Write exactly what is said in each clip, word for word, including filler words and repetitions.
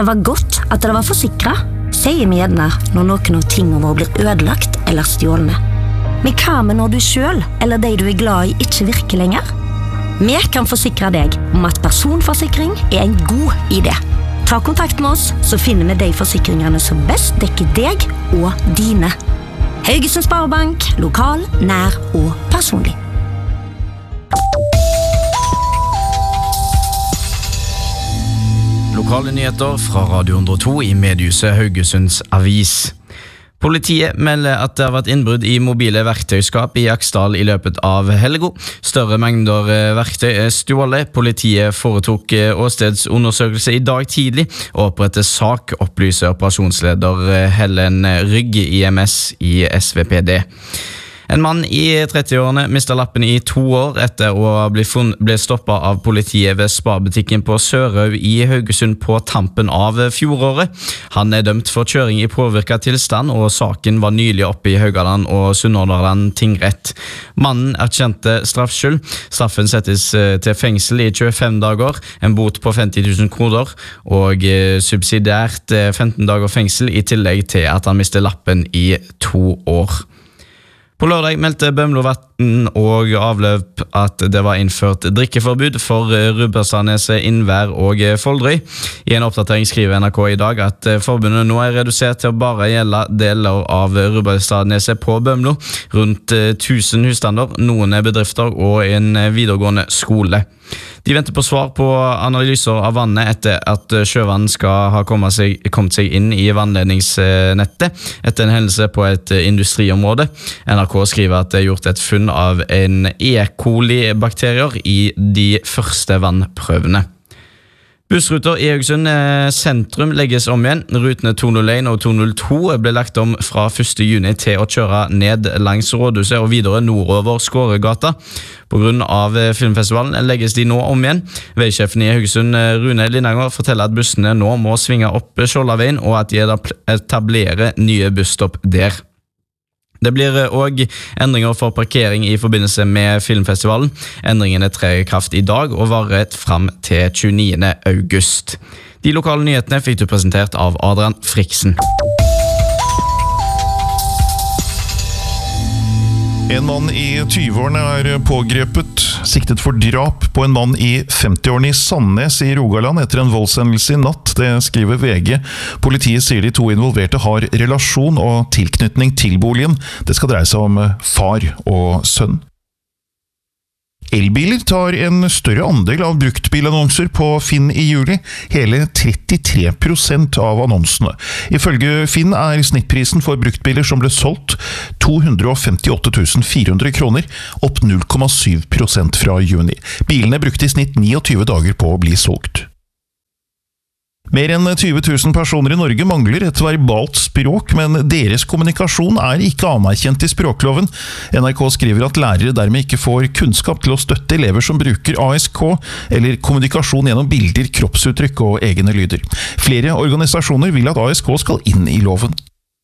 Det var godt at det var forsikret, sier vi gjerne når noen av tingene våre blir ødelagt eller stjålne. Men hva med når du selv, eller de du er glad i, ikke virker lenger? Vi kan forsikre deg om at personforsikring er en god idé. Ta kontakt med oss, så finner vi de forsikringene som best dekker deg og dine. Haugesund Sparebank, lokal, nær og personlig. Lokale nyheter fra Radio hundre og to i mediehuset Haugesunds Avis. Politiet melder at det har vært innbrudd i mobile verktøyskap i Aksdal i løpet av helga. Større mengder verktøy er stjålet. Politiet foretok åstedsundersøkelse i dag tidlig og opprettet sak, opplyser operasjonsleder Helen Rygg i M S i S V P D. En mann i trettiårene mistet lappen i to år etter å bli funn, ble stoppet av politiet ved sparbutikken på Sørøy i Haugesund på tampen av fjoråret. Han er dømt for kjøring i påvirket tilstand, og saken var nylig oppe i Haugaland og Sunnhordland tingrett. Mannen erkjente straffskyld. Straffen settes til fengsel i tjuefem dager, en bot på femti tusen kroner og subsidiært femten dager fengsel i tillegg til at han mistet lappen i to år. På lørdag meldte Bømlo Vatn og avløp at det var innført drikkeforbud for Rubbestadneset, Innvær og Foldrøy. I en oppdatering skriver N R K i dag at forbundet nå er redusert til å bare gjelde deler av Rubbestadneset på Bømlo, rundt tusen husstander, noen bedrifter og en videregående skole. De venter på svar på analyser av vannet etter at sjøvann skal ha kommet seg, kommet seg inn i vannledningsnettet etter en hendelse på et industriområde. N R K skriver at det er gjort et funn av en E. coli-bakterier i de første vannprøvene. Bussruter i Haugesund sentrum legges om igjen. Rutene to null én og to null to ble lagt om fra første juni til å kjøre ned langs Rådhuset og videre nordover Skåregata. På grunn av filmfestivalen legges de nå om igjen. Veisjefen i Haugesund, Rune Lindanger, forteller at bussene nå må svinge opp Skjoldaveien, og at de etablerer nye busstopp der. Det blir også endringer for parkering i forbindelse med filmfestivalen. Endringene trer i kraft i dag og varer fram til tjueniende august. De lokale nyhetene fikk du presentert av Adrian Friksen. En mann i tyve-årene er pågrepet, siktet for drap på en mann i femti-årene i Sandnes i Rogaland etter en voldshendelse i natt, det skriver V G. Politiet sier de to involverte har relasjon og tilknytning til boligen. Det skal dreie seg om far og sønn. Elbiler tar en større andel av bruktbilannonser på Finn i juli, hele trettitre prosent av annonsene. Ifølge Finn er snittprisen for bruktbiler som ble solgt to hundre femtiåtte tusen fire hundre kroner, opp null komma syv prosent fra juni. Bilene brukte i snitt tjueni dager på å bli solgt. Mer enn tjue tusen personer i Norge mangler et verbalt språk, men deres kommunikasjon er ikke anerkjent i språkloven. N R K skriver at lærere dermed ikke får kunnskap til å støtte elever som bruker A S K, eller kommunikasjon gjennom bilder, kroppsuttrykk og egne lyder. Flere organisasjoner vil at A S K skal inn i loven.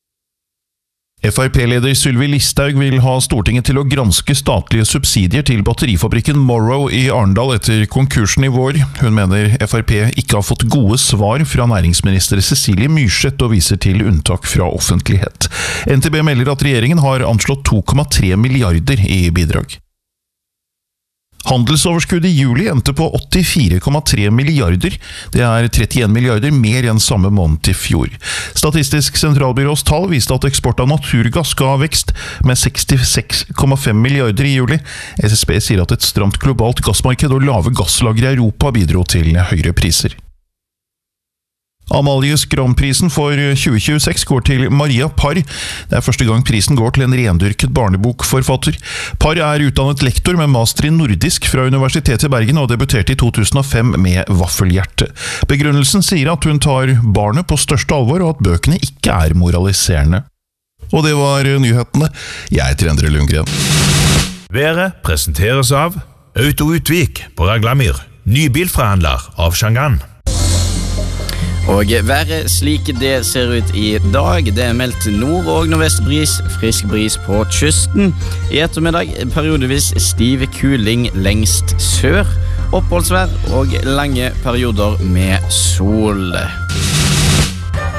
F R P-leder Sylvi Listhaug vil ha Stortinget til å granske statlige subsidier til batterifabrikken Morrow i Arendal etter konkursen i vår. Hun mener F R P ikke har fått gode svar fra næringsminister Cecilie Myrseth og viser til unntak fra offentlighet. N T B melder at regjeringen har anslått to komma tre milliarder i bidrag. Handelsoverskuddet i juli endte på åttifire komma tre milliarder. Det er trettien milliarder mer enn samme måned i fjor. Statistisk sentralbyrås tall viste at eksport av naturgass ga vekst med sekstiseks komma fem milliarder i juli. S S B sier at et stramt globalt gassmarked og lave gasslagre i Europa bidro til høyere priser. Amalies Grand-prisen for tjue tjueseks går til Maria Parr. Det er første gang prisen går til en rendyrket barnebokforfatter. Parr er utdannet lektor med master i nordisk fra Universitetet i Bergen og debuterte i to tusen og fem med Vaffelhjerte. Begrunnelsen sier at hun tar barnet på største alvor og at bøkene ikke er moraliserende. Og det var nyhetene. Jeg heter Endre Lundgren. Været presenteres av Auto Utvik på Raglamir, nybilforhandler av Shangan. Og været slik det ser ut i dag, det er meldt nord- og nordvestbris, frisk bris på kysten. I ettermiddag periodevis stiv kuling lengst sør, oppholdsvær og lange perioder med sol.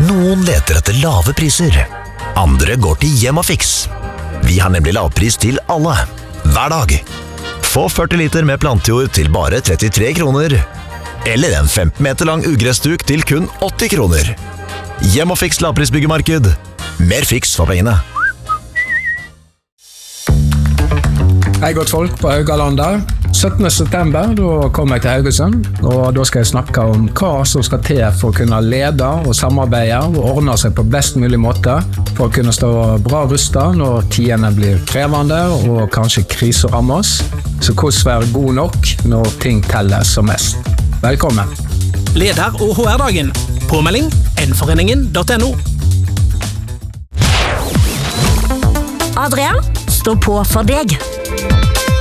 Noen leter etter lave priser. Andre går til Hjemmafix. Vi har nemlig lavpris til alle, hver dag. Få førti liter med plantejord til bare trettitre kroner. Eller en femten meter lang ugressduk til kun åtti kroner. Hjemmafix lavprisbyggemarked. Mer fiks for pengene. Hei godt folk på Haugalandet. syttende september da kommer jeg til Haugesund, og da skal jeg snakke om hva som skal til for å kunne lede og samarbeide og ordne seg på best mulig måte for å kunne stå bra rustet når tidene blir krevende og kanskje kriser rammer oss. Så hvordan være god nok når ting teller som mest. Velkommen! Leder- og H R-dagen. Påmelding n-foreningen punktum no. Adrian, stå på for deg.